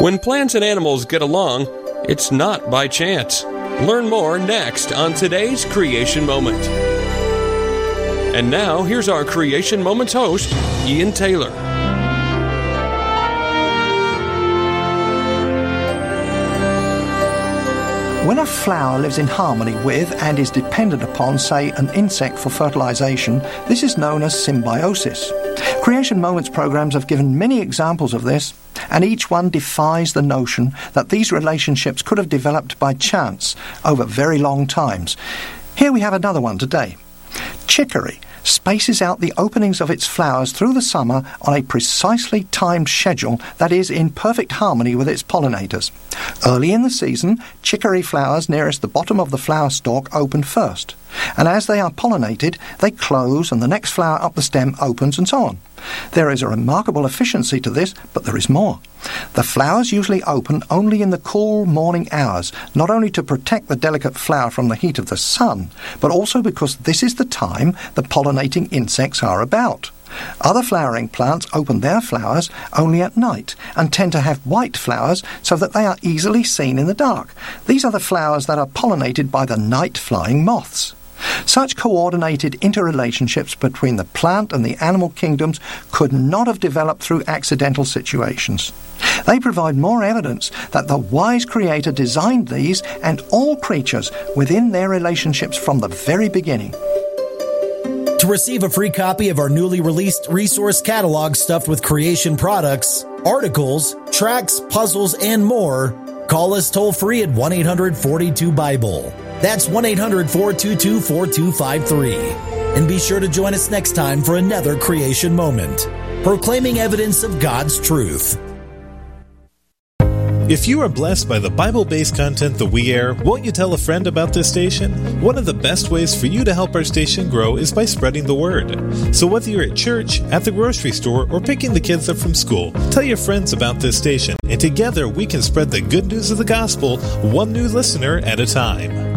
When plants and animals get along, it's not by chance. Learn more next on today's Creation Moment. And now, here's our Creation Moments host, Ian Taylor. When a flower lives in harmony with and is dependent upon, say, an insect for fertilization, this is known as symbiosis. Creation Moments programs have given many examples of this, and each one defies the notion that these relationships could have developed by chance over very long times. Here we have another one today. Chicory spaces out the openings of its flowers through the summer on a precisely timed schedule that is in perfect harmony with its pollinators. Early in the season, chicory flowers nearest the bottom of the flower stalk open first, and as they are pollinated, they close and the next flower up the stem opens and so on. There is a remarkable efficiency to this, but there is more. The flowers usually open only in the cool morning hours, not only to protect the delicate flower from the heat of the sun, but also because this is the time the pollinating insects are about. Other flowering plants open their flowers only at night and tend to have white flowers so that they are easily seen in the dark. These are the flowers that are pollinated by the night-flying moths. Such coordinated interrelationships between the plant and the animal kingdoms could not have developed through accidental situations. They provide more evidence that the wise Creator designed these and all creatures within their relationships from the very beginning. To receive a free copy of our newly released resource catalog stuffed with creation products, articles, tracts, puzzles, and more, call us toll-free at 1-800-42-BIBLE. That's 1-800-422-4253. And be sure to join us next time for another Creation Moment, proclaiming evidence of God's truth. If you are blessed by the Bible-based content that we air, won't you tell a friend about this station? One of the best ways for you to help our station grow is by spreading the word. So whether you're at church, at the grocery store, or picking the kids up from school, tell your friends about this station, and together we can spread the good news of the gospel, one new listener at a time.